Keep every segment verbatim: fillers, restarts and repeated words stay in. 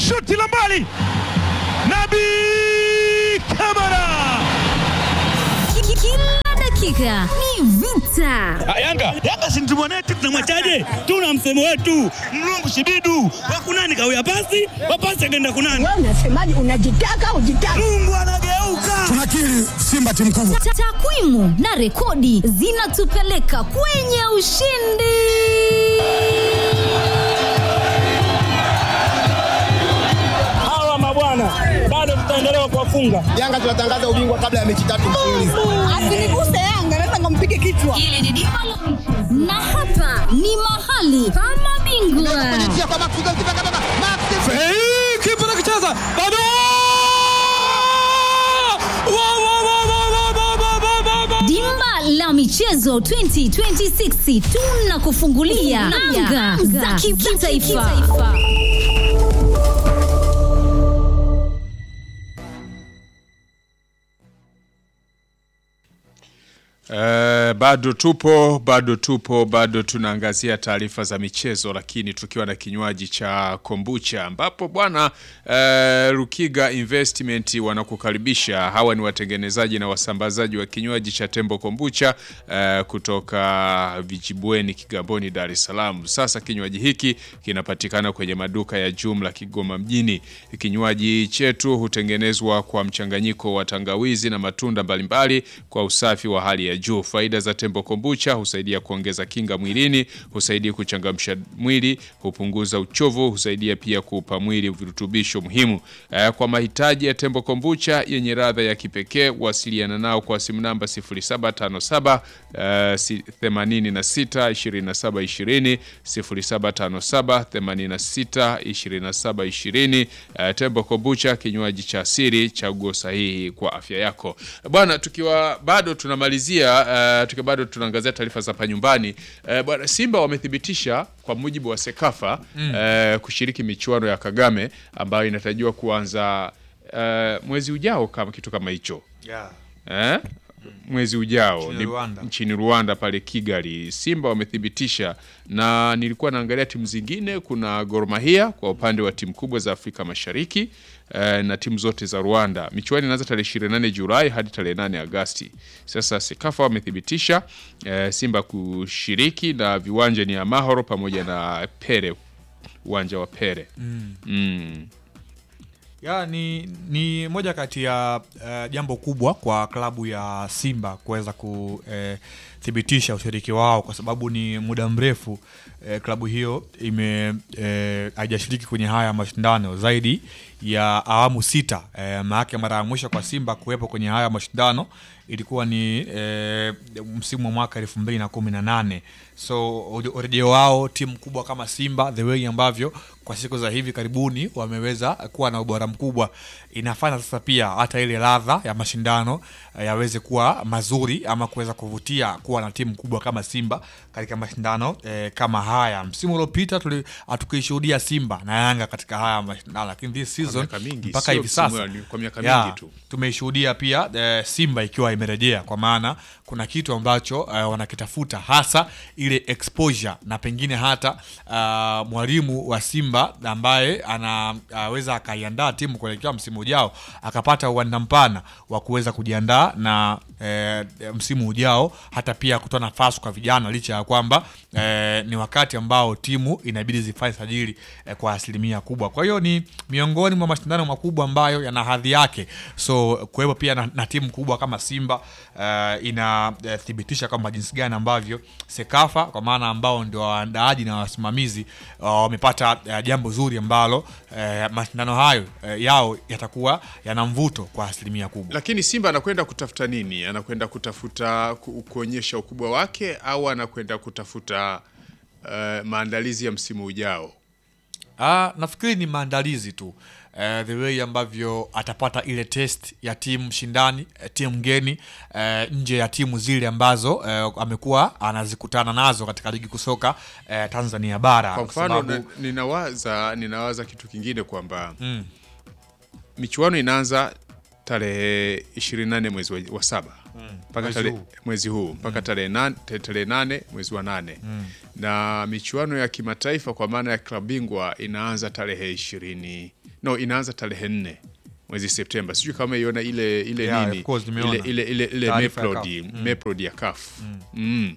shuti la mbali. Nabi Kamara. Kila dakika ni vita. Yanga, Yanga si mtu mwetu tunamwachaje? Tuna msemo wetu, mlungu shibidu, wakunani kawia pasi, wapasi akaenda kunani. Wewe unasemaje? Unajitaka ujitaka. Mungu anageuka. Tunakiri Simba timu kubwa. Takwimu na rekodi zinatupeleka kwenye ushindi. Hawa mabwana, bado tutaendelea kuwafunga. Yanga tunatangaza ubingwa kabla ya mechi tatu mfululizo. Asiniguse Yanga, naweza ngompige kichwa. Ile ni dimba. Na hapa ni mahali pa mabingwa. Hey, kipa na kucheza. Bado. Dimba la michezo twenty twenty-six tunakufungulia anga za kitaifa. Uh, bado tupo, bado tupo, bado tunaangazia taarifa za michezo, lakini tukiwa na kinywaji cha kombucha ambapo bwana uh, Rukiga Investment wanakukaribisha. Hawa ni watengenezaji na wasambazaji wa kinywaji cha Tembo Kombucha uh, kutoka Vijibweni, Kigamboni, Dar es Salaam. Sasa kinywaji hiki kinapatikana kwenye maduka ya jumla Kigoma mjini. Kinywaji chetu hutengenezwa kwa mchanganyiko wa tangawizi na matunda mbalimbali kwa usafi wa hali ya juu. Faida za Tembo Kombucha: husaidia kuongeza kinga mwilini, husaidia kuchangamsha mwili, hupunguza uchovu, husaidia pia kuupa mwili virutubisho muhimu. E, kwa mahitaji ya Tembo Kombucha yenye ladha ya kipekee, wasiliana nao kwa simu namba sifuri saba tano saba themanini na sita ishirini na saba ishirini sifuri saba tano saba themanini na sita ishirini na saba ishirini. E, Tembo Kombucha, kinywaji cha asili, chaguo sahihi kwa afya yako. Bwana, tukiwa bado tunamalizia Uh, tukiwa bado tunaangazia taarifa za hapa nyumbani, uh, bwana, Simba wamethibitisha kwa mujibu wa Sekafa mm. uh, kushiriki michuano ya Kagame ambayo inatarajiwa kuanza uh, mwezi ujao kama kitu kama hicho. Yeah. Eh? Mwezi ujao nchini ni Rwanda. nchini Rwanda pale Kigali. Simba wamethibitisha, na nilikuwa naangalia timu zingine, kuna Gor Mahia kwa upande wa timu kubwa za Afrika Mashariki eh, na timu zote za Rwanda. Michuano inaanza tarehe ishirini na nane Julai hadi tarehe nane Agosti. Sasa Sekafa wamethibitisha eh, Simba kushiriki, na viwanja ni Amahoro pamoja na Pere, uwanja wa Pere. Mm. Mm. Ya, ni, ni moja kati ya uh, jambo kubwa kwa klabu ya Simba kuweza kuthibitisha uh, ushiriki wao, kwa sababu ni muda mrefu uh, klabu hiyo ime uh, haijashiriki kwenye haya mashindano zaidi ya awamu sita. Uh, maana mara ya mwisho kwa Simba kuwepo kwenye haya mashindano ilikuwa ni e, msimu wa mwaka elfu mbili na kumi na nane. So urejeo wao timu kubwa kama Simba, the way ambavyo kwa siku za hivi karibuni wameweza kuwa na ubora mkubwa, inafanya sasa pia hata ile ladha ya mashindano e, yaweze kuwa mazuri ama kuweza kuvutia kuwa na timu kubwa kama Simba katika mashindano e, kama haya. Msimu uliopita tukishuhudia Simba na Yanga katika haya mashindano, lakini this season mpaka hivi sasa kwa miaka mingi tu tumeshuhudia pia e, Simba ikiwa imerejea, kwa maana kuna kitu ambacho uh, wanakitafuta, hasa ile exposure, na pengine hata uh, mwalimu wa Simba ambaye anaweza uh, akaiandaa timu kuelekea msimu ujao akapata uwanda mpana wa kuweza kujiandaa na uh, msimu ujao, hata pia kutoa nafasi kwa vijana, licha ya kwamba uh, ni wakati ambao timu inabidi zifanye sajili uh, kwa asilimia kubwa. Kwa hiyo ni miongoni mwa mashindano makubwa ambayo yana hadhi yake. So kwa hiyo pia na, na timu kubwa kama Simba uh, inathibitisha uh, kwamba jinsi gani ambavyo Sekafa, kwa maana ambao ndio waandaaji na wasimamizi, wamepata uh, uh, jambo zuri ambalo uh, mashindano hayo uh, yao yatakuwa yana mvuto kwa asilimia kubwa. Lakini Simba anakwenda kutafuta nini? Anakwenda kutafuta ku, kuonyesha ukubwa wake, au anakwenda kutafuta uh, maandalizi ya msimu ujao? Ah, nafikiri ni maandalizi tu. Uh, the way ambavyo atapata ile test ya timu shindani, uh, timu ngeni, uh, nje ya timu zile ambazo uh, amekuwa anazikutana nazo katika ligi kusoka uh, Tanzania bara. Kwa mfano sababu... ninawaza ninawaza kitu kingine kwamba mm. michuano inaanza tarehe ishirini na nane mwezi wa, wa saba mpaka mm. tarehe mwezi huu mpaka mm. tarehe nane tarehe nane mwezi wa nane mm. na michuano ya kimataifa kwa maana ya klabu bingwa inaanza tarehe ishirini No, inaanza tarehe nne mwezi Septemba. Sijui kama iona ile ile Yeah, nini of course, nimeona. ile ile ile, ile Taarifa ya Meprod, C A F. Meprod ya C A F. Mm. Mm.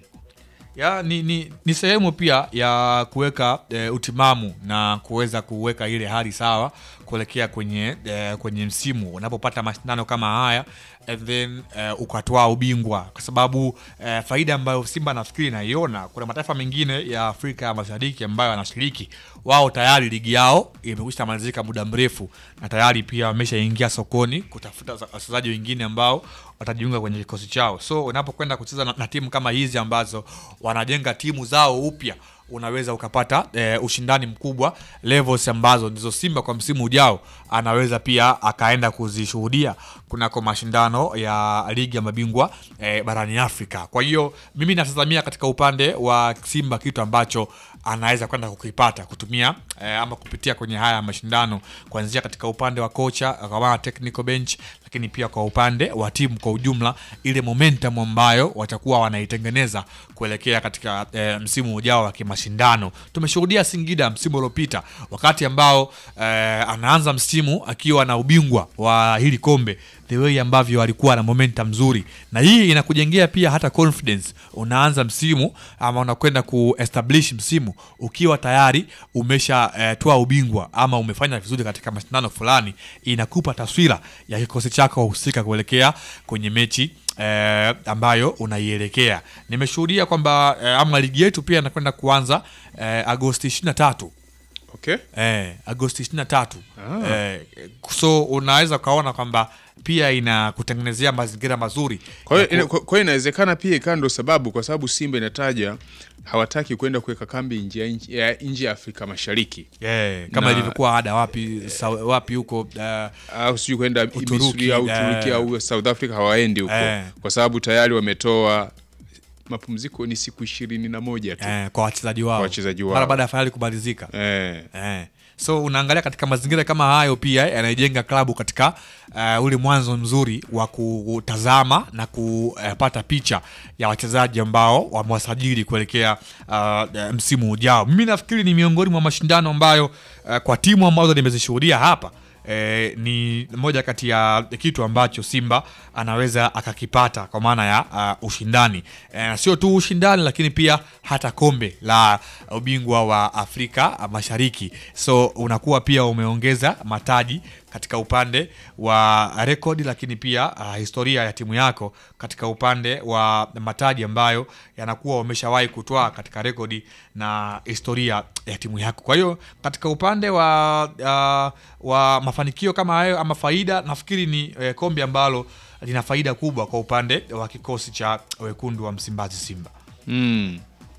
Ya, ni, ni, ni sehemu pia ya kuweka e, utimamu na kuweza kuweka ile hali sawa kuelekea kwenye e, kwenye msimu unapopata mashindano kama haya and then e, ukatoa ubingwa, kwa sababu e, faida ambayo Simba nafikiri naiona, kuna mataifa mengine ya Afrika ya Mashariki ambayo wanashiriki, wao tayari ligi yao imekwisha malizika muda mrefu na tayari pia wameshaingia sokoni kutafuta wachezaji wengine ambao watajiunga kwenye kikosi chao. So unapokwenda kucheza na, na timu kama hizi ambazo wanajenga timu zao upya, unaweza ukapata e, ushindani mkubwa, levels ambazo ndizo Simba kwa msimu ujao anaweza pia akaenda kuzishuhudia kunako mashindano ya ligi ya mabingwa e, barani Afrika. Kwa hiyo mimi natazamia katika upande wa Simba kitu ambacho anaweza kwenda kukipata kutumia e, ama kupitia kwenye haya mashindano, kuanzia katika upande wa kocha kama technical bench, lakini pia kwa upande wa timu kwa ujumla, ile momentum ambayo watakuwa wanaitengeneza kuelekea katika e, msimu ujao wa kimashindano. Tumeshuhudia Singida msimu uliopita wakati ambao e, anaanza msimu akiwa na ubingwa wa hili kombe, the way ambavyo alikuwa na momentum nzuri, na hii inakujengea pia hata confidence. Unaanza msimu ama unakwenda kuestablish msimu ukiwa tayari umesha e, toa ubingwa ama umefanya vizuri katika mashindano fulani, inakupa taswira ya kikosi chako husika kuelekea kwenye mechi Eh, ambayo unaielekea. Nimeshuhudia kwamba eh, ama ligi yetu pia inakwenda kuanza eh, Agosti ishirini na tatu. Okay. Eh, Agosti ishirini na tatu. Ah. Eh, so unaweza ukaona kwamba pia inakutengenezea mazingira mazuri. Kwa hiyo ku... ina, kwa inawezekana pia ikawa ndo sababu, kwa sababu Simba inataja hawataki kwenda kuweka kambi nje ya nje ya Afrika Mashariki. Yeah, kama na, ilivyokuwa ada wapi sa, wapi huko uh, au sijui kwenda Misri au Turuki uh, au South Africa, hawaendi huko uh, kwa sababu tayari wametoa mapumziko ni siku ishirini na moja tu uh, kwa wachezaji wao. Wachezaji wao. Mara baada ya fainali kumalizika. Eh. Eh. So unaangalia katika mazingira kama hayo pia yanaijenga klabu katika uh, ule mwanzo mzuri wa kutazama na kupata picha ya wachezaji ambao wamewasajili kuelekea uh, msimu ujao. Mimi nafikiri ni miongoni mwa mashindano ambayo uh, kwa timu ambazo nimezishuhudia hapa E, ni moja kati ya kitu ambacho Simba anaweza akakipata kwa maana ya uh, ushindani, e, sio tu ushindani lakini pia hata kombe la ubingwa wa Afrika Mashariki. So unakuwa pia umeongeza mataji katika upande wa rekodi, lakini pia uh, historia ya timu yako katika upande wa mataji ambayo yanakuwa wameshawahi kutoa katika rekodi na historia ya timu yako. Kwa hiyo katika upande wa uh, wa mafanikio kama hayo ama faida, nafikiri ni eh, kombe ambalo lina faida kubwa kwa upande wa kikosi cha wekundu wa Msimbazi Simba. Mm.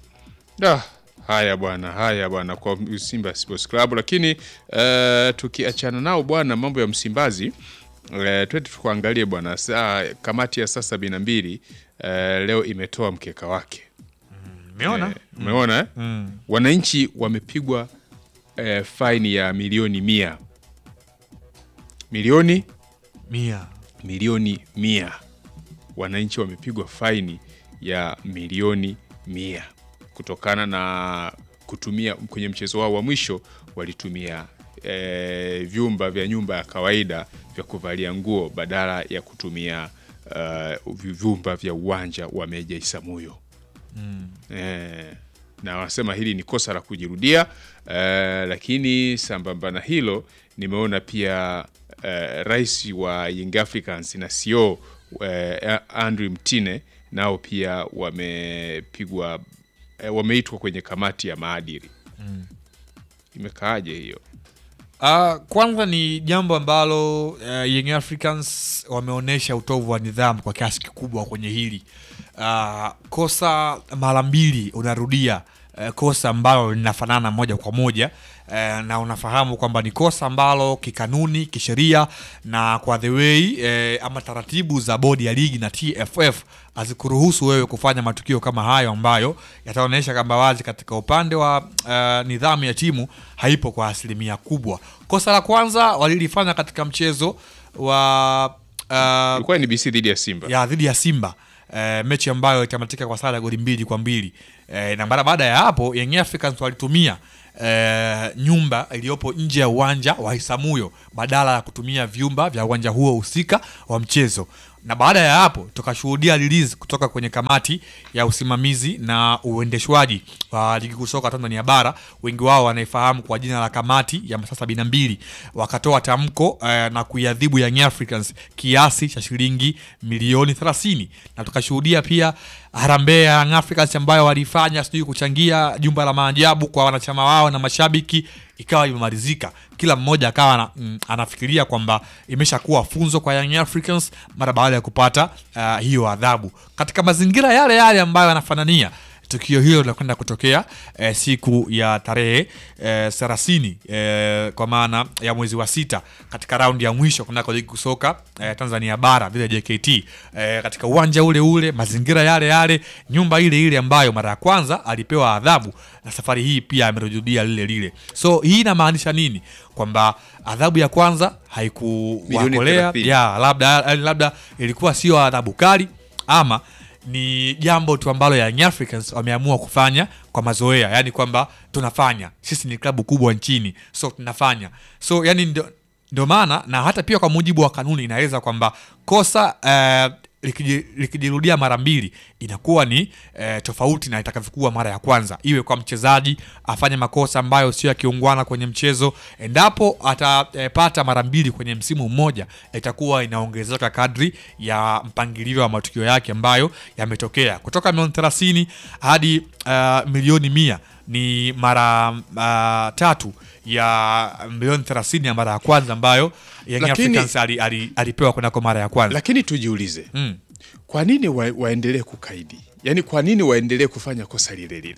Da, haya bwana, haya bwana kwa Simba Sports Club, lakini uh, tukiachana nao bwana mambo ya Msimbazi, uh, twende tukuangalie bwana saa kamati ya saa sabini na mbili uh, leo imetoa mkeka wake. Umeona? Eh, umeona eh? Mm. Wananchi wamepigwa eh, faini ya milioni mia. Milioni Mia. milioni mia. Wananchi wamepigwa faini ya milioni mia kutokana na kutumia kwenye mchezo wao wa mwisho walitumia e, vyumba vya nyumba ya kawaida vya kuvalia nguo badala ya kutumia uh, vyumba vya uwanja wa Meja Isamuyo. Mm. E, na wanasema hili ni kosa la kujirudia, e, lakini sambamba na hilo nimeona pia e, rais wa Young Africans na C E O e, Andrew Mtine nao pia wamepigwa e, wameitwa kwenye kamati ya maadili. Mm. Imekaaje hiyo? Uh, kwanza ni jambo ambalo uh, Young Africans wameonyesha utovu wa nidhamu kwa kiasi kikubwa kwenye hili. Uh, kosa mara mbili unarudia uh, kosa ambalo linafanana moja kwa moja, uh, na unafahamu kwamba ni kosa ambalo kikanuni, kisheria na kwa the way uh, ama taratibu za bodi ya ligi na T F F hazikuruhusu wewe kufanya matukio kama hayo ambayo yataonyesha kwamba wazi katika upande wa uh, nidhamu ya timu haipo kwa asilimia kubwa. Kosa la kwanza walilifanya katika mchezo wa uh, ilikuwa N B C dhidi ya Simba. Ya dhidi ya Simba. Uh, mechi ambayo itamatika kwa sare goli mbili kwa mbili. Uh, na baada baada ya hapo Young Africans walitumia eh, nyumba iliyopo nje ya uwanja wa Isamuyo badala ya kutumia vyumba vya uwanja huo husika wa mchezo. Na baada ya hapo tukashuhudia release kutoka kwenye kamati ya usimamizi na uendeshwaji wa ligi kuu soka Tanzania bara, wengi wao wanaifahamu kwa jina la kamati ya masaa sabini na mbili, wakatoa tamko eh, na kuiadhibu Young Africans kiasi cha shilingi milioni thelathini. Na tukashuhudia pia harambee ya Young Africans ambayo walifanya sijui kuchangia jumba la maajabu kwa wanachama wao na mashabiki, ikawa imemalizika. Kila mmoja akawa na, mm, anafikiria kwamba imeshakuwa funzo kwa Young Africans mara baada ya kupata uh, hiyo adhabu. Katika mazingira yale yale ambayo yanafanania, tukio hilo linakwenda kutokea eh, siku ya tarehe eh, thelathini eh, kwa maana ya mwezi wa sita katika raundi ya mwisho kunako ligi kusoka eh, Tanzania bara vile J K T eh, katika uwanja ule ule, mazingira yale yale, nyumba ile ile ambayo mara ya kwanza alipewa adhabu, na safari hii pia amerudia lile lile. So hii inamaanisha nini? Kwamba adhabu ya kwanza haikuwakolea, ya labda labda ilikuwa sio adhabu kali, ama ni jambo tu ambalo Young Africans wameamua kufanya kwa mazoea, yani kwamba tunafanya, sisi ni klabu kubwa nchini, so tunafanya. So yani ndio ndio maana, na hata pia kwa mujibu wa kanuni inaeleza kwamba kosa uh, likijirudia mara mbili inakuwa ni e, tofauti na itakavyokuwa mara ya kwanza. Iwe kwa mchezaji afanye makosa ambayo sio ya kiungwana kwenye mchezo, endapo atapata e, mara mbili kwenye msimu mmoja, itakuwa inaongezeka kadri ya mpangilio wa matukio yake ambayo yametokea. Kutoka milioni thelathini hadi uh, milioni mia ni mara uh, tatu ya milioni thelathini ya mara ya kwanza ambayo Young Africans alipewa kwenda kwa mara ya kwanza. Lakini tujiulize, mm. kwa nini wa, waendelee kukaidi? Yaani kwa nini waendelee kufanya kosa lile lile?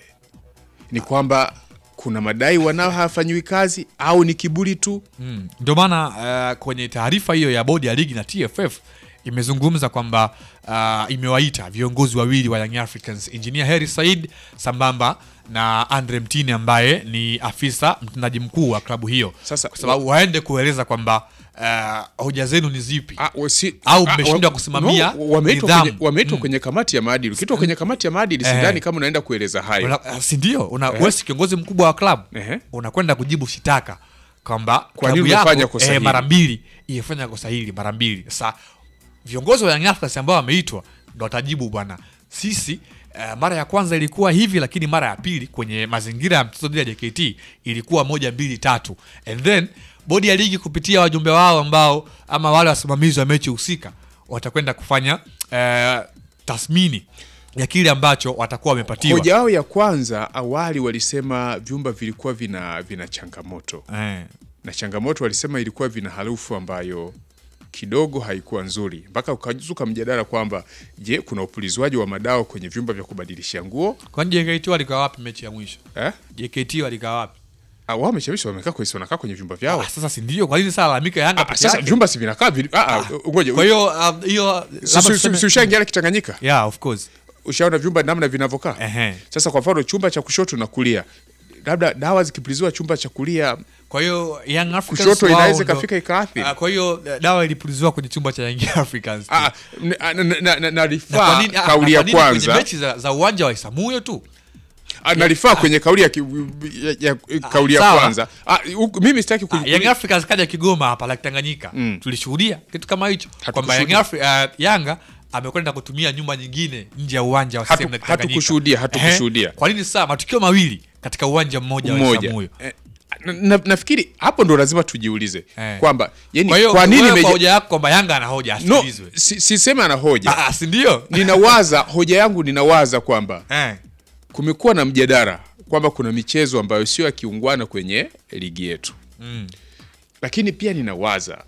Ni kwamba kuna madai wanao hafanywi kazi au ni kiburi tu? Mm. Ndio maana uh, kwenye taarifa hiyo ya bodi ya ligi na T F F imezungumza kwamba uh, imewaita viongozi wawili wa Young Africans, Engineer Harry Said sambamba na Andre Mtini ambaye ni afisa mtendaji mkuu wa klabu hiyo. Sasa kwa sababu waende kueleza kwamba uh, hoja zenu ni zipi, ah, wasi, au mmeshindwa kusimamia no, wameitwa nidhamu. Kwenye, wameitwa mm. kwenye kamati ya maadili. Ukitoka kwenye kamati ya maadili eh, sidhani kama unaenda kueleza hayo. Si ndio? Una eh. wewe kiongozi mkubwa wa klabu eh. unakwenda kujibu shitaka kwamba klabu yako eh, mara mbili ifanya kosa hili mara mbili. Sasa viongozi wa Young Africans ambao wameitwa ndio watajibu, bwana, sisi Uh, mara ya kwanza ilikuwa hivi, lakini mara ya pili kwenye mazingira ya mchezo dhidi ya J K T ilikuwa moja mbili tatu. And then bodi ya ligi kupitia wajumbe wao ambao ama wale wasimamizi wa mechi husika watakwenda kufanya uh, tathmini ya kile ambacho watakuwa wamepatiwa. Hoja yao ya kwanza awali walisema vyumba vilikuwa vina vina changamoto. Eh. Na changamoto walisema ilikuwa vina harufu ambayo kidogo haikuwa nzuri, mpaka ukazuka mjadala kwamba je, kuna upulizwaji wa madawa kwenye vyumba vya kubadilisha nguo? Kwani J K T walikuwa wapi mechi ya mwisho? Eh? J K T walikuwa wapi? Ah, wao mechi wamekaa kwa hiyo wanakaa kwenye vyumba vyao. Ah, sasa si ndio? Kwa nini sasa lalamika Yanga peke yake? Sasa vyumba si vinakaa ah ah, ngoja. Kwa hiyo hiyo labda ushaingia Kitanganyika? Yeah, of course. Ushaona vyumba namna vinavyokaa? Ehe. Sasa kwa mfano chumba cha kushoto na kulia, labda dawa zikipulizwa chumba cha kulia, kwa hiyo Young Africans kushoto inaweza kafika ikaathiri. Uh, kwa hiyo dawa ilipulizwa kwenye chumba cha Young Africans. Ah, na na na, na rifaa kauli ya kwanza kwenye mechi za, za uwanja wa Isamuyo tu. Ah, na rifaa kwenye kauli ya, ya, ya kauli ya kwanza. Ah, mimi sitaki ku Young Africans kaja Kigoma hapa la Tanganyika. Mm. Tulishuhudia kitu kama hicho kwamba Young Africans uh, Yanga amekwenda kutumia nyumba nyingine nje ya uwanja wa Sema Tanganyika. Hatukushuhudia, hatukushuhudia. Kwa nini sasa matukio mawili katika uwanja mmoja wa Isamuyo? Eh, Na, nafikiri hapo ndo lazima tujiulize eh, kwamba yani kwa, kwa nini meja... hoja yako kwamba Yanga ana hoja asikilizwe? No, si, si sema ana hoja. Ah, si ndio? Ninawaza hoja yangu ninawaza kwamba eh, kumekuwa na mjadala kwamba kuna michezo ambayo sio ya kiungwana kwenye ligi yetu. Mm. Lakini pia ninawaza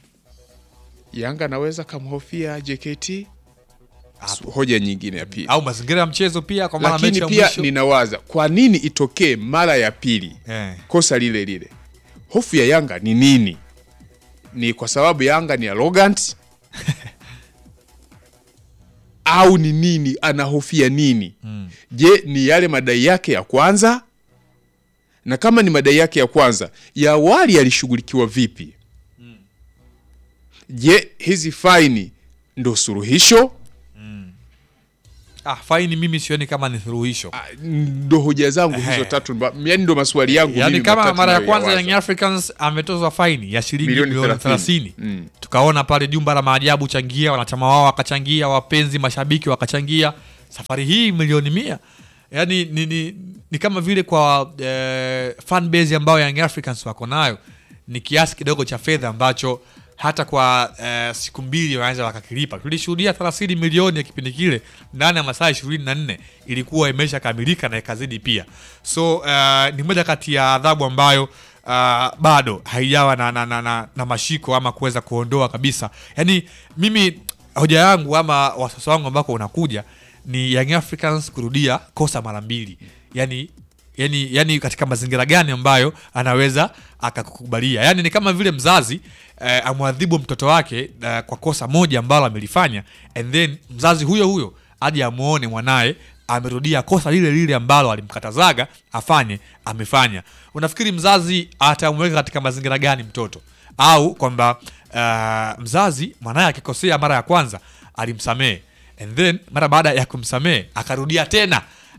Yanga anaweza kumhofia J K T. Apo. Hoja nyingine ya pili. Au mazingira ya mchezo pia kwa maana mechi ya mwisho. Lakini pia ninawaza kwa nini itokee mara ya pili eh, kosa lile lile? Hofu ya Yanga ni nini? Ni kwa sababu Yanga ni arrogant? Au ni nini? Anahofia nini? Mm. Je, ni yale madai yake ya kwanza? Na kama ni madai yake ya kwanza, ya awali yalishughulikiwa vipi? Mm. Je, hizi faini ndo suluhisho? Mm. Ah, faini mimi sioni kama ni suluhisho. Ah, ndo hoja zangu hizo tatu, yaani ndo maswali yangu yani mimi. Kama mara ya kwanza Young Africans ametozwa faini ya shilingi milioni thelathini. Mm. Tukaona pale jumba la maajabu changia, wanachama wao wakachangia, wapenzi mashabiki wakachangia. Safari hii milioni mia. Yani ni, ni, ni kama vile kwa eh, fan base ambayo Young Africans wako nayo ni kiasi kidogo cha fedha ambacho hata kwa uh, siku mbili wanaweza wakakilipa. Tulishuhudia thelathini milioni ya kipindi kile ndani ya masaa ishirini na nne ilikuwa imesha kamilika na ikazidi pia. So uh, ni moja kati ya adhabu ambayo uh, bado haijawa na, na, na, na, na mashiko ama kuweza kuondoa kabisa. Yani mimi hoja yangu ama wasasa wangu ambako unakuja ni Young Africans kurudia kosa mara mbili. Yani Yani, yani katika mazingira gani ambayo anaweza akakukubalia. Yani ni kama vile mzazi eh, amwadhibu mtoto wake eh, kwa kosa moja ambalo amelifanya, and then mzazi huyo huyo aje amuone mwanae amerudia kosa lile lile ambalo alimkatazaga afanye, amefanya. Unafikiri mzazi atamweka katika mazingira gani mtoto? Au kwamba uh, mzazi mwanae akikosea mara ya kwanza alimsamehe, and then mara baada ya kumsamehe akarudia tena.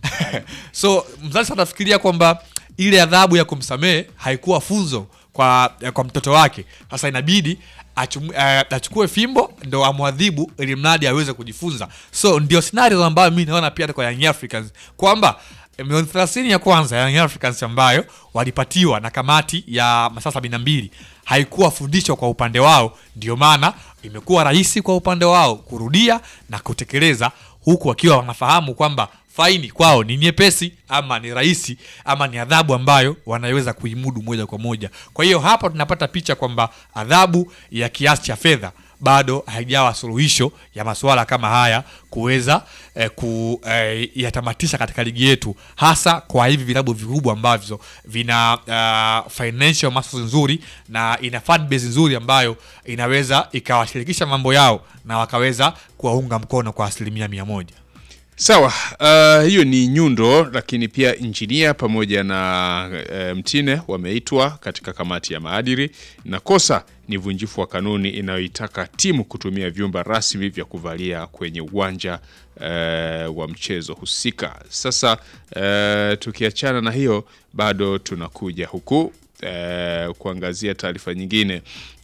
So mzazi anafikiria kwamba ile adhabu ya kumsamehe haikuwa funzo kwa kwa mtoto wake. Sasa inabidi achum, uh, achukue fimbo ndo amwadhibu ili mradi aweze kujifunza. So ndio scenario ambayo mimi naona pia kwa Young Africans kwamba milioni thelathini ya kwanza ya Young Africans ambayo walipatiwa na kamati ya masaa sabini na mbili haikuwa fundisho kwa upande wao, ndio maana imekuwa rahisi kwa upande wao kurudia na kutekeleza, huku wakiwa wanafahamu kwamba faini kwao ni nyepesi ama ni rahisi ama ni adhabu ambayo wanaweza kuimudu moja kwa moja. Kwa hiyo hapa tunapata picha kwamba adhabu ya kiasi cha fedha bado haijawa suluhisho ya masuala kama haya kuweza eh, kuyatamatisha eh, katika ligi yetu, hasa kwa hivi vilabu vikubwa ambavyo vina uh, financial muscle nzuri na ina fan base nzuri ambayo inaweza ikawashirikisha mambo yao na wakaweza kuwaunga mkono kwa asilimia mia moja. Sawa, uh, hiyo ni Nyundo, lakini pia Injinia pamoja na uh, Mtine wameitwa katika kamati ya maadili, na kosa ni vunjifu wa kanuni inayoitaka timu kutumia vyumba rasmi vya kuvalia kwenye uwanja uh, wa mchezo husika. Sasa uh, tukiachana na hiyo, bado tunakuja huku uh, kuangazia taarifa nyingine.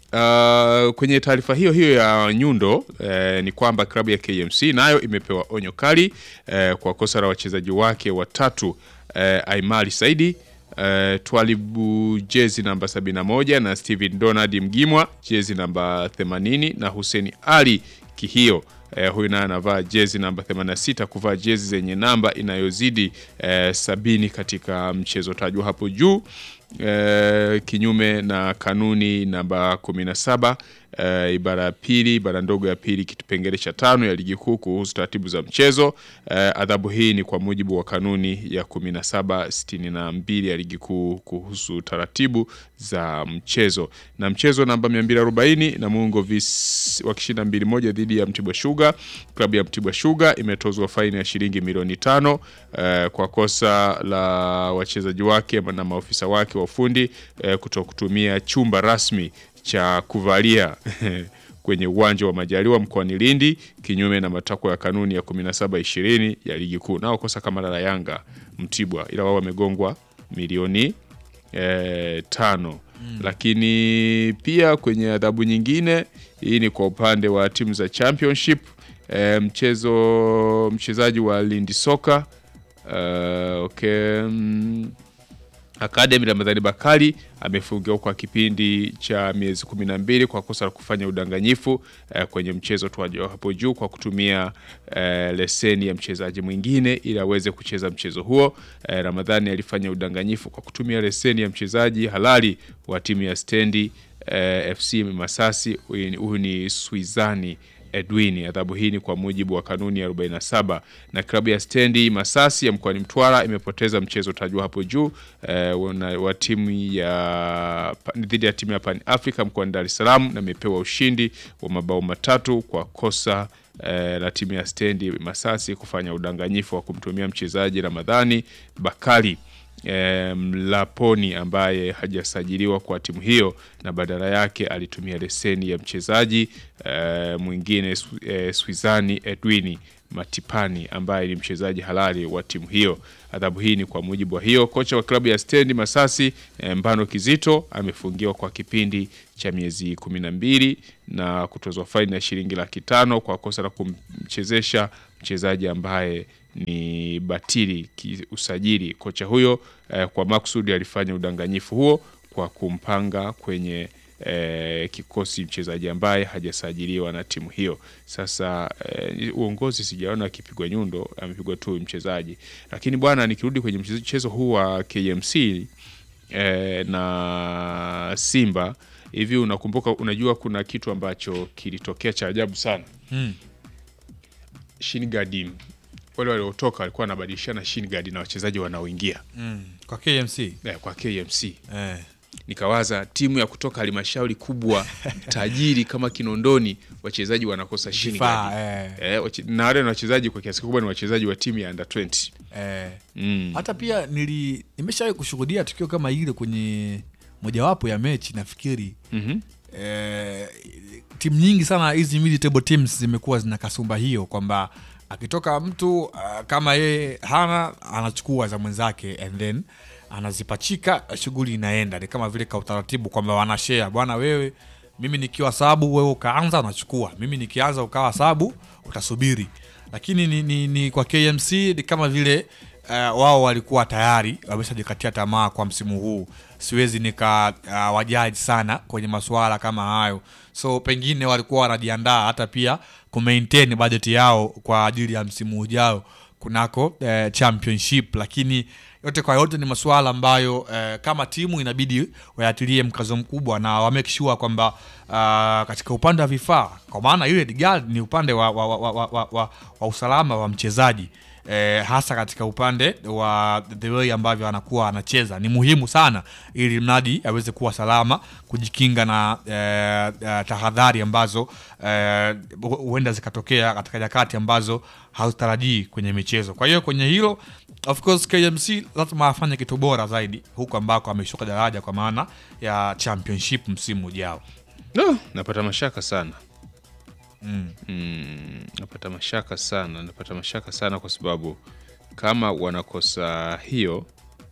Uh, kwenye taarifa hiyo hiyo ya Nyundo eh, ni kwamba klabu ya K M C nayo imepewa onyo kali eh, kwa kosa la wachezaji wake watatu, eh, Aimari Saidi, eh, Twalibu jezi namba sabini na moja na Steven Donald Mgimwa jezi namba themanini na Hussein Ali Kihio eh, huyu naye anavaa jezi namba themanini na sita kuvaa jezi zenye namba inayozidi eh, sabini katika mchezo tajwa hapo juu. Uh, kinyume na kanuni namba kumi na saba uh, ibara ya pili, ibara ndogo ya pili kitupengele cha tano ya ligi kuu kuhusu taratibu za mchezo. Uh, adhabu hii ni kwa mujibu wa kanuni ya kumi na saba sitini na mbili ya ligi kuu kuhusu taratibu za mchezo. Na mchezo namba mia mbili arobaini na Muungo vis wakishinda mbili moja dhidi ya Mtibwa Sugar, klabu ya Mtibwa Sugar imetozwa faini ya shilingi milioni tano uh, kwa kosa la wachezaji wake na maofisa wake wa ufundi uh, kutokutumia chumba rasmi cha kuvalia kwenye uwanja wa Majaliwa mkoani Lindi, kinyume na matakwa ya kanuni ya kumi na saba ishirini ya ligi kuu. Nao kosa kama la Yanga Mtibwa, ila wao wamegongwa milioni eh, tano. Mm. Lakini pia kwenye adhabu nyingine, hii ni kwa upande wa timu za championship, eh, mchezo mchezaji wa Lindi Soka uh, okay mm, Academy Ramadhani Bakari amefungiwa kwa kipindi cha miezi kumi na mbili kwa kosa la kufanya udanganyifu eh, kwenye mchezo tuwajua hapo juu kwa kutumia eh, leseni ya mchezaji mwingine ili aweze kucheza mchezo huo. Eh, Ramadhani alifanya udanganyifu kwa kutumia leseni ya mchezaji halali wa timu ya Stendi eh, F C Masasi, huyu ni Swizani Edwin. Adhabu hii ni kwa mujibu wa kanuni ya arobaini na saba. Na klabu ya Stendi Masasi ya mkoani Mtwara imepoteza mchezo tajwa hapo juu eh, wa timu ya dhidi ya timu ya Pan Africa mkoani Dar es Salaam, na imepewa ushindi wa mabao matatu kwa kosa eh, la timu ya Stendi Masasi kufanya udanganyifu wa kumtumia mchezaji Ramadhani Bakari E, Mlaponi ambaye hajasajiliwa kwa timu hiyo na badala yake alitumia leseni ya mchezaji e, mwingine e, Swizani Edwini Matipani ambaye ni mchezaji halali wa timu hiyo. Adhabu hii ni kwa mujibu wa hiyo. Kocha wa klabu ya Stand Masasi e, Mbano Kizito amefungiwa kwa kipindi cha miezi kumi na mbili na kutozwa faini ya shilingi laki tano kwa kosa la kumchezesha mchezaji ambaye ni batili usajili. Kocha huyo eh, kwa maksudi alifanya udanganyifu huo kwa kumpanga kwenye eh, kikosi mchezaji ambaye hajasajiliwa na timu hiyo. Sasa eh, uongozi sijaona akipigwa nyundo, amepigwa tu mchezaji. Lakini bwana, nikirudi kwenye mchezo huu wa K M C eh, na Simba, hivi unakumbuka, unajua kuna kitu ambacho kilitokea cha ajabu sana. Hmm. Shingadim wale waliotoka walikuwa wanabadilishana shin guard na wachezaji wanaoingia mm. kwa K M C eh, kwa K M C eh. Nikawaza timu ya kutoka halmashauri kubwa tajiri kama Kinondoni, wachezaji wanakosa shin guard eh. eh, wache, na wale wachezaji kwa kiasi kikubwa ni wachezaji wa timu ya under twenty eh. mm. Hata pia nili nimeshawahi kushuhudia tukio kama ile kwenye mojawapo ya mechi nafikiri. mm-hmm. eh, timu nyingi sana hizi mid table teams zimekuwa zina kasumba hiyo kwamba akitoka mtu uh, kama yeye hana anachukua za mwenzake and then anazipachika, shughuli inaenda. Ni kama vile ka utaratibu kwamba wana share, bwana wewe mimi nikiwa sababu wewe ukaanza unachukua, mimi nikianza ukawa sababu utasubiri. Lakini ni, ni, ni kwa K M C ni kama vile uh, wao walikuwa tayari wameshajikatia tamaa kwa msimu huu. Siwezi nika uh, wajaji sana kwenye masuala kama hayo. So pengine walikuwa wanajiandaa hata pia kumaintain budget yao kwa ajili ya msimu ujao kunako eh, championship. Lakini yote kwa yote ni masuala ambayo eh, kama timu inabidi wayatilie mkazo mkubwa na wa make sure kwamba uh, katika upande wa vifaa, kwa maana ile guard ni upande wa, wa, wa, wa, wa, wa, wa usalama wa mchezaji. Eh, hasa katika upande wa the way ambavyo anakuwa anacheza ni muhimu sana ili mradi aweze kuwa salama, kujikinga na eh, eh, tahadhari ambazo huenda eh, zikatokea katika nyakati ambazo hautarajii kwenye michezo. Kwa hiyo kwenye hilo of course K M C lazima afanye kitu bora zaidi huko ambako ameshuka daraja kwa maana ya championship msimu ujao. No, napata mashaka sana. Mm. Mm, napata mashaka sana, napata mashaka sana kwa sababu kama wanakosa hiyo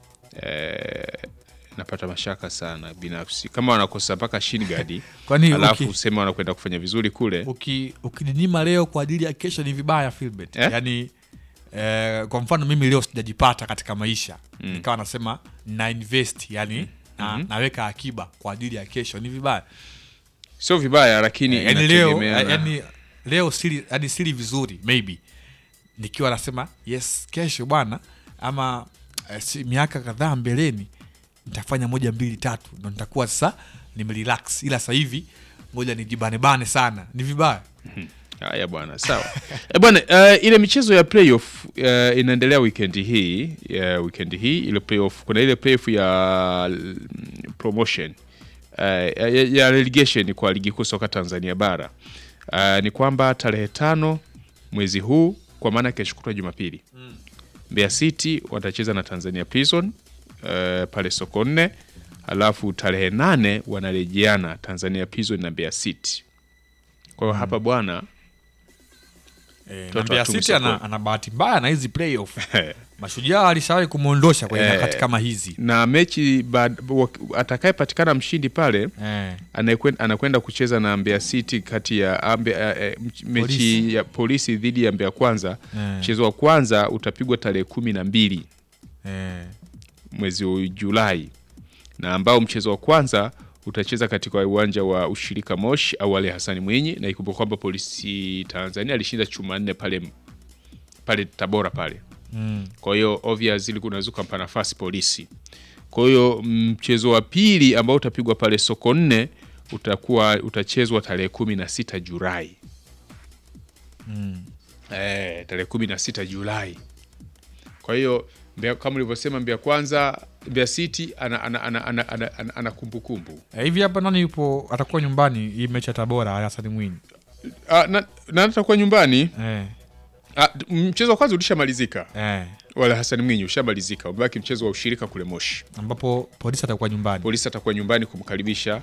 eh, napata mashaka sana binafsi. Kama wanakosa mpaka shin guard alafu okay, useme wanakwenda kufanya vizuri kule. Uki ukinyima leo kwa ajili ya kesho ni vibaya Philbert. Eh? Yaani eh, kwa mfano mimi leo sijajipata katika maisha. Mm. Nikawa nasema na invest, yani na, mm-hmm. naweka akiba kwa ajili ya kesho ni vibaya. Sio vibaya lakini eh, yani leo yani leo siri hadi siri vizuri maybe nikiwa nasema yes kesho bwana ama eh, si, miaka kadhaa mbeleni nitafanya moja mbili tatu ndo nitakuwa sasa nimerelax, ila sasa hivi ngoja nijibane bane sana ni vibaya. Haya bwana, sawa. Eh bwana, uh, ile michezo ya playoff uh, inaendelea weekend hii, uh, weekend hii ile playoff, kuna ile playoff ya promotion uh, ya, ya relegation kwa ligi kuu soka Tanzania bara. Uh, ni kwamba tarehe tano mwezi huu, kwa maana kesho kutwa Jumapili, mm. Mbeya City watacheza na Tanzania Prison uh, pale Sokoine, alafu tarehe nane wanarejeana Tanzania Prison na Mbeya City. Kwa hiyo mm. hapa bwana eh, Mbeya City ana, ana bahati mbaya na hizi playoff. Mashujaa alishawahi kumuondosha kwenye eh, nyakati kama hizi. Na mechi atakayepatikana mshindi pale eh, anakwenda anakwenda kucheza na Mbeya City kati ya ambe, eh, mechi polisi ya Polisi dhidi ya Mbeya Kwanza. Mchezo eh, wa kwanza utapigwa tarehe kumi na mbili eh, mwezi wa Julai, na ambao mchezo wa kwanza utacheza katika uwanja wa Ushirika Moshi au wale Hasani Mwinyi, na ikumbuka kwamba Polisi Tanzania alishinda chuma nne pale pale Tabora pale. Mm. Kwa hiyo obviously kunazuka mpa nafasi Polisi. Kwa hiyo mchezo wa pili ambao utapigwa pale Sokoine utakuwa utachezwa tarehe kumi na sita Julai. Mm. Eh, tarehe kumi na sita Julai. Kwa hiyo Mbeya, kama ulivyosema, Mbeya Kwanza, Mbeya City ana ana ana ana, ana, ana, ana kumbukumbu. Eh, hivi hapa nani yupo atakuwa nyumbani hii mechi ya Tabora Hassan Mwinyi? Ah, na, na atakuwa nyumbani. Eh. Ah, mchezo wa kwanza ulishamalizika. Eh. Wala Hassan Mwinyi ushamalizika. Umebaki mchezo wa ushirika kule Moshi, ambapo Polisi atakuwa nyumbani. Polisi atakuwa nyumbani kumkaribisha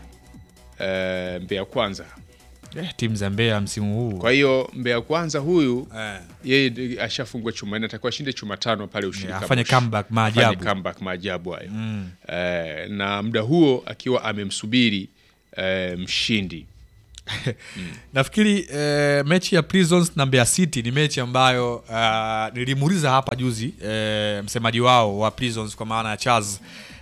e, Mbeya Kwanza. Eh, timu za Mbeya msimu huu. Kwa hiyo Mbeya Kwanza huyu eh, yeye ashafungwa chuma nne, atakuwa shinde chuma tano pale ushirika. Yeah, afanye comeback maajabu. Afanye comeback maajabu hayo. Mm. Eh, na muda huo akiwa amemsubiri eh, mshindi. mm. Nafikiri eh, mechi ya Prisons na Mbeya City ni mechi ambayo uh, nilimuuliza hapa juzi eh, msemaji wao wa Prisons kwa maana ya Charles.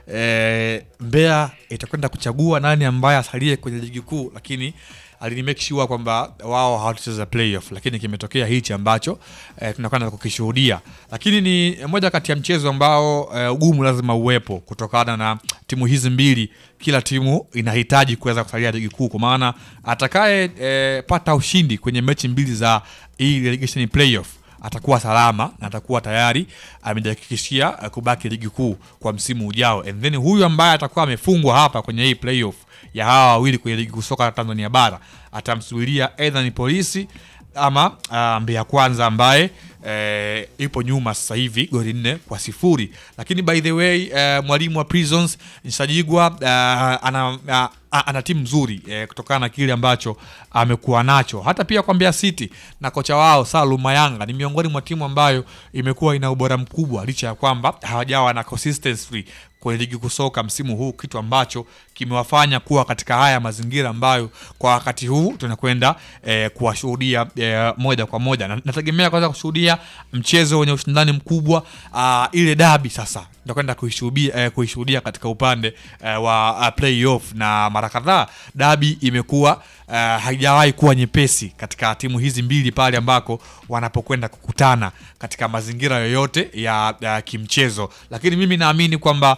Eh, Mbeya itakwenda kuchagua nani ambaye asalie kwenye ligi kuu, lakini alinimake sure kwamba wao hawatacheza playoff, lakini kimetokea hichi ambacho eh, tunakwenda kukishuhudia. Lakini ni moja kati ya mchezo ambao eh, ugumu lazima uwepo kutokana na timu hizi mbili. Kila timu inahitaji kuweza kusalia ligi kuu, kwa maana atakaye eh, pata ushindi kwenye mechi mbili za hii relegation playoff atakuwa salama na atakuwa tayari amejihakikishia uh, kubaki ligi kuu kwa msimu ujao. And then huyu ambaye atakuwa amefungwa hapa kwenye hii playoff ya hawa wawili kwenye ligi kusoka Tanzania bara atamsubiria either ni Polisi ama uh, Mbeya Kwanza ambaye eh, ipo nyuma sasa hivi goli nne kwa sifuri. Lakini by the way eh, mwalimu wa Prisons Nsajigwa uh, ana uh, ana timu nzuri eh, kutokana na kile ambacho amekuwa nacho. Hata pia kwa Mbeya City na kocha wao Salum Mayanga ni miongoni mwa timu ambayo imekuwa ina ubora mkubwa licha ya kwamba hawajawa na consistency kwenye ligi kusoka msimu huu, kitu ambacho kimewafanya kuwa katika haya mazingira ambayo kwa wakati huu tunakwenda eh, kuwashuhudia eh, moja kwa moja. Na nategemea kwanza kushuhudia mchezo wenye ushindani mkubwa, uh, ile dabi sasa tutakwenda kuishuhudia eh, kuishuhudia katika upande eh, wa uh, playoff. Na mara kadhaa dabi imekuwa uh, haijawahi kuwa nyepesi katika timu hizi mbili pale ambako wanapokwenda kukutana katika mazingira yoyote ya, ya kimchezo. Lakini mimi naamini kwamba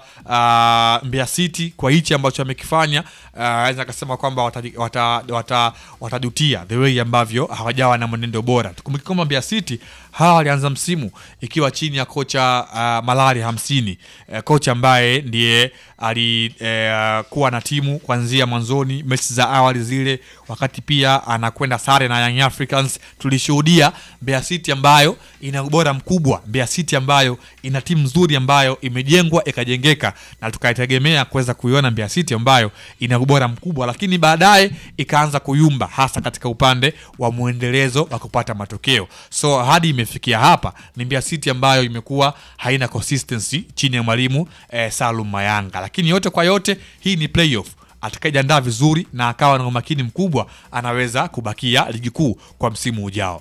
uh, Mbeya City kwa hichi ambacho amekifanya naweza uh, kusema kwamba watajutia wata, wata, wata the way ambavyo hawajawa na mwenendo bora. Tukumbuke kwamba Mbeya City hawa walianza msimu ikiwa chini ya kocha uh, Malari hamsini, uh, kocha ambaye ndiye alikuwa uh, na timu kuanzia mwanzoni mechi za awali zile, wakati pia anakwenda sare na Young Africans. Tulishuhudia Mbeya City ambayo ina ubora mkubwa, Mbeya City ambayo ina timu nzuri ambayo imejengwa ikajengeka, na tukaitegemea kuweza kuiona Mbeya City ambayo ina ubora mkubwa, lakini baadaye ikaanza kuyumba hasa katika upande wa muendelezo wa kupata matokeo. So hadi imefikia hapa ni Mbeya City ambayo imekuwa haina consistency chini ya mwalimu eh, Salum Mayanga. Lakini yote kwa yote hii ni playoff. Atakayejiandaa vizuri na akawa na umakini mkubwa anaweza kubakia ligi kuu kwa msimu ujao.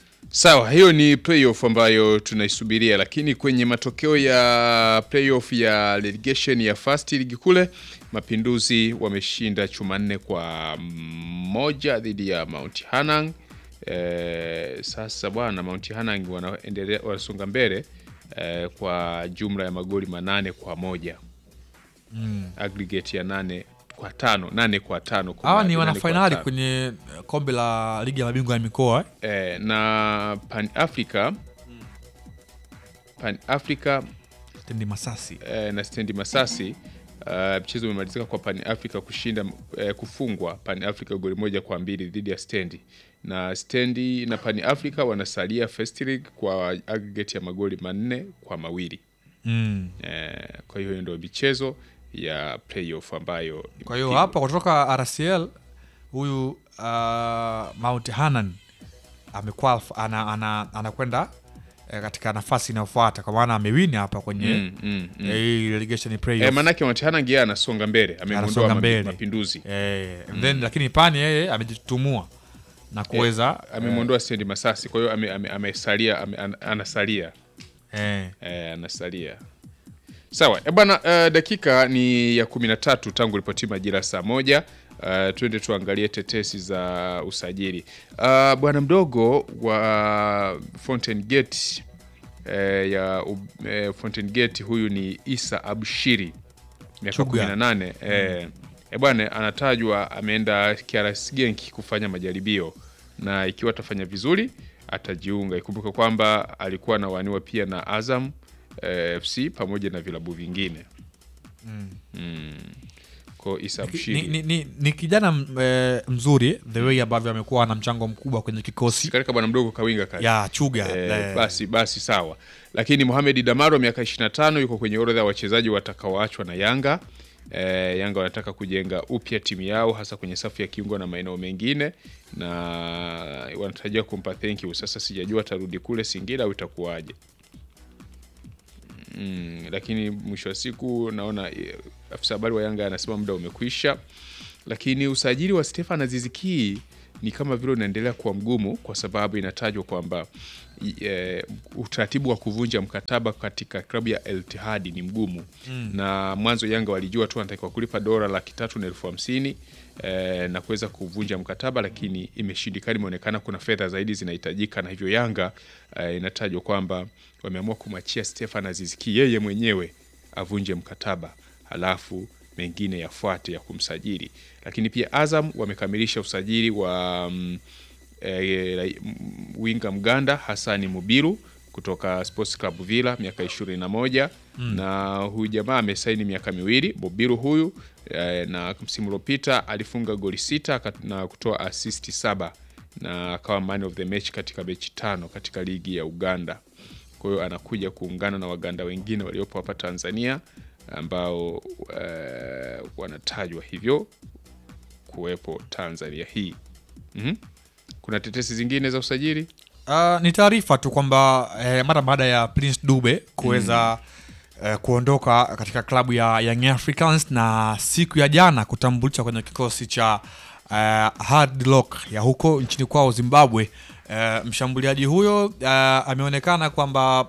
Sawa, hiyo ni playoff ambayo tunaisubiria. Lakini kwenye matokeo ya playoff ya relegation ya first league kule, Mapinduzi wameshinda chuma nne kwa moja dhidi ya Mount Hanang. E, sasa bwana Mount Hanang wanaendelea wanasonga mbele e, kwa jumla ya magoli manane kwa moja. Mm. Aggregate ya nane kwa tano, nane kwa tano. Hawa ni wana finali kwenye kombe la ligi ya mabingwa ya mikoa eh? E, na Pan Africa mm. Pan Africa Stendi Masasi e, na Stendi Masasi uh, mchezo umemalizika kwa Pan Africa kushinda eh, kufungwa Pan Africa goli moja kwa mbili dhidi ya Stendi, na Stendi na Pan Africa wanasalia first league kwa aggregate ya magoli manne kwa mawili. Mm. E, kwa hiyo ndio michezo ya playoff ambayo. Kwa hiyo hapa kutoka R C L huyu uh, Mount Hanan amekuwa anakwenda ana, ana eh, katika nafasi inayofuata kwa maana amewini hapa kwenye mm, mm, mm. eh, relegation playoff. Eh, maana Mount Hanan yeye anasonga mbele, ameondoa Mapinduzi. Eh, mm. then lakini Pani yeye amejitumua na kuweza eh, amemondoa eh, Stendi Masasi, kwa hiyo amesalia ame, ame, anasalia. Eh, eh anasalia. Sawa, e bwana, uh, dakika ni ya kumi na tatu tangu ripoti majira saa moja. Uh, tuende tuangalie tetesi za usajili. Uh, bwana mdogo wa Fountain Gate uh, ya uh, Fountain Gate, huyu ni Isa Abshiri, miaka kumi na nane. Mm. Eh, e bwana anatajwa ameenda K R S Genk kufanya majaribio, na ikiwa atafanya vizuri atajiunga. Ikumbuke kwamba alikuwa anawaniwa pia na Azam F C pamoja na vilabu vingine. Mm. Mm. Kwa Issa ni, Bushiri ni, ni, ni kijana e, mzuri the way ambavyo amekuwa na mchango mkubwa kwenye kikosi sikarika bwana mdogo kawinga kazi ya Chuga e, basi basi sawa. Lakini Mohamed Damaro miaka ishirini na tano yuko kwenye orodha ya wachezaji watakaoachwa na Yanga. E, Yanga wanataka kujenga upya timu yao hasa kwenye safu ya kiungo na maeneo mengine, na wanatarajia kumpa thank you. Sasa sijajua atarudi kule Singida au itakuwaje. Mm, lakini mwisho wa siku naona afisa habari wa Yanga anasema muda umekwisha. Lakini usajili wa Stefan Aziz Ki ni kama vile unaendelea kuwa mgumu kwa sababu inatajwa kwamba e, utaratibu wa kuvunja mkataba katika klabu ya El Ittihad ni mgumu. Mm. Na mwanzo Yanga walijua tu anatakiwa kulipa dola laki tatu na elfu hamsini e, na kuweza kuvunja mkataba, lakini imeshindikana. Imeonekana kuna fedha zaidi zinahitajika, na hivyo Yanga e, inatajwa kwamba wameamua kumwachia Stefan Aziz Ki yeye mwenyewe avunje mkataba, halafu mengine yafuate ya kumsajili. Lakini pia Azam wamekamilisha usajili wa mm, e, winga Mganda Hasani Mubiru kutoka Sports Club Villa miaka ishirini na moja. Mm. Na huyu jamaa amesaini miaka miwili. Mubiru huyu e, na msimu uliopita alifunga goli sita na kutoa assist saba na akawa man of the match katika mechi tano katika ligi ya Uganda. Kwa hiyo anakuja kuungana na Waganda wengine waliopo hapa Tanzania ambao uh, wanatajwa hivyo kuwepo Tanzania hii. Mm-hmm. Kuna tetesi zingine za usajili? Uh, ni taarifa tu kwamba eh, mara baada ya Prince Dube kuweza mm. eh, kuondoka katika klabu ya Young Africans na siku ya jana kutambulisha kwenye kikosi cha uh, Hard Rock ya huko nchini kwao Zimbabwe. Uh, mshambuliaji huyo uh, ameonekana kwamba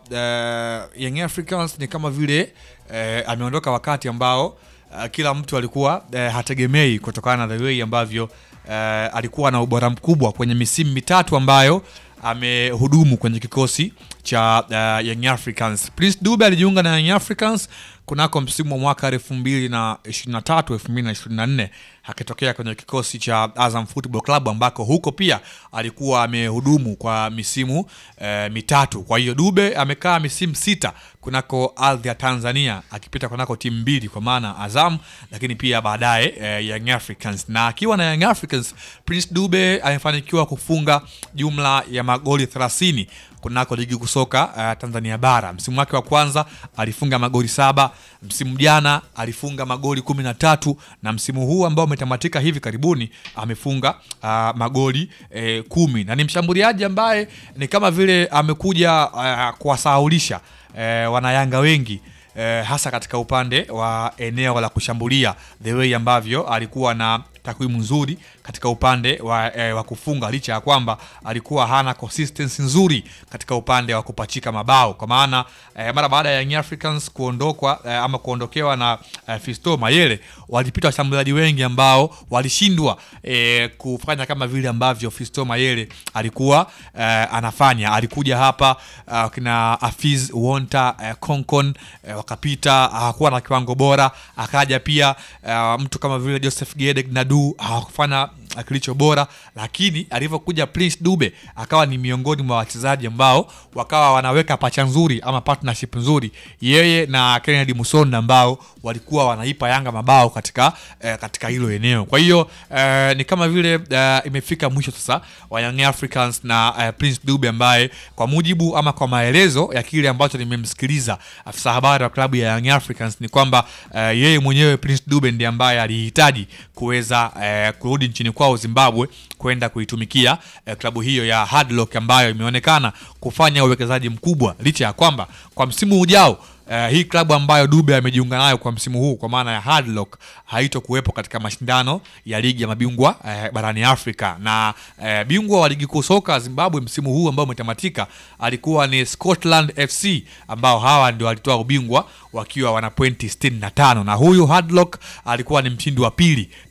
uh, Young Africans ni kama vile uh, ameondoka wakati ambao uh, kila mtu alikuwa uh, hategemei kutokana na the way ambavyo uh, alikuwa na ubora mkubwa kwenye misimu mitatu ambayo amehudumu kwenye kikosi cha uh, Young Africans. Prince Dube alijiunga na Young Africans kunako msimu wa mwaka elfu mbili na ishirini na tatu elfu mbili na ishirini na nne akitokea kwenye kikosi cha Azam Football Club ambako huko pia alikuwa amehudumu kwa misimu e, mitatu. Kwa hiyo Dube amekaa misimu sita kunako ardhi ya Tanzania akipita kunako timu mbili kwa maana Azam lakini pia baadaye e, Young Africans. Na akiwa na Young Africans Prince Dube amefanikiwa kufunga jumla ya magoli thelathini kunako ligi kusoka uh, Tanzania bara. Msimu wake wa kwanza alifunga magoli saba, msimu jana alifunga magoli kumi na tatu, na msimu huu ambao umetamatika hivi karibuni amefunga uh, magoli eh, kumi. Na ni mshambuliaji ambaye ni kama vile amekuja uh, kuwasahaulisha uh, wanayanga wengi uh, hasa katika upande wa eneo la kushambulia, the way ambavyo alikuwa na takwimu nzuri katika upande wa, e, wa kufunga, licha ya kwamba alikuwa hana consistency nzuri katika upande wa kupachika mabao. Kwa maana e, mara baada ya Young Africans kuondokwa e, ama kuondokewa na e, Fisto Mayele, walipita washambuliaji wengi ambao walishindwa e, kufanya kama vile ambavyo Fisto Mayele alikuwa e, anafanya. Alikuja hapa e, kina Afiz Wonta e, Konkon e, wakapita, hakuwa na kiwango bora. Akaja pia e, mtu kama vile Joseph Gedek na Du hawakufanya kilicho bora, lakini alivyokuja Prince Dube akawa ni miongoni mwa wachezaji ambao wakawa wanaweka pacha nzuri ama partnership nzuri, yeye na Kennedy Musonda ambao walikuwa wanaipa Yanga mabao katika eh, katika hilo eneo. Kwa hiyo eh, ni kama vile eh, imefika mwisho sasa wa Young Africans na eh, Prince Dube ambaye kwa mujibu ama kwa maelezo ya kile ambacho nimemsikiliza afisa habari wa klabu ya Young Africans ni kwamba eh, yeye mwenyewe Prince Dube ndiye ambaye alihitaji kuweza eh, kurudi nchini kwao Zimbabwe kwenda kuitumikia eh, klabu hiyo ya Hard Rock ambayo imeonekana kufanya uwekezaji mkubwa, licha ya kwamba kwa msimu ujao Uh, hii klabu ambayo Dube amejiunga nayo kwa msimu huu kwa maana ya Hard Rock haitokuwepo katika mashindano ya ligi ya mabingwa uh, barani Afrika. Na uh, bingwa wa ligi kuu soka Zimbabwe msimu huu ambao umetamatika alikuwa ni Scotland F C ambao hawa ndio walitoa ubingwa wakiwa wana pointi sitini na tano, na huyu Hard Rock alikuwa ni mshindi wa pili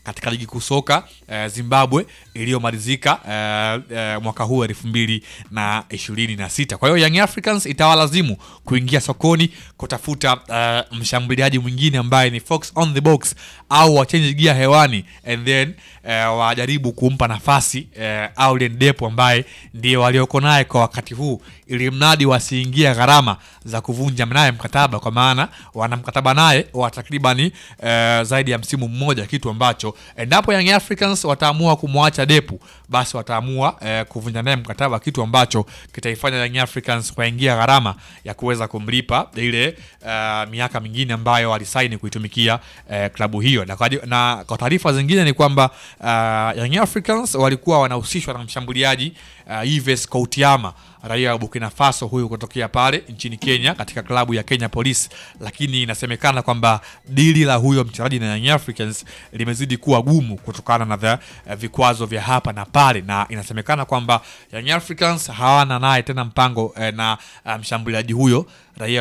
katika ligi kuu soka eh, Zimbabwe iliyomalizika eh, eh, mwaka huu elfu mbili na ishirini na sita. Kwa hiyo Young Africans itawalazimu kuingia sokoni kutafuta uh, mshambuliaji mwingine ambaye ni Fox on the box au wachange gear hewani and then uh, wajaribu kumpa nafasi uh, Aulien Depo ambaye ndiye walioko naye kwa wakati huu, ili mradi wasiingia gharama za kuvunja naye mkataba, kwa maana wana mkataba naye wa takribani uh, zaidi ya msimu mmoja, kitu ambacho endapo Young Africans wataamua kumwacha Depo basi wataamua uh, kuvunja naye mkataba, kitu ambacho kitaifanya Young Africans kuingia gharama ya kuweza kumlipa ile uh, miaka mingine ambayo walisaini kuitumikia uh, klabu hiyo. Na kwa, na kwa taarifa zingine ni kwamba uh, Young Africans walikuwa wanahusishwa na mshambuliaji uh, Yves Koutiama, raia wa Burkina Faso, huyu kutokea pale nchini Kenya katika klabu ya Kenya Police, lakini inasemekana kwamba dili la huyo mchezaji na Young Africans limezidi kuwa gumu kutokana na the, uh, vikwazo vya hapa na pale, na inasemekana kwamba Young Africans hawana naye tena mpango uh, na uh, mshambuliaji huyo raia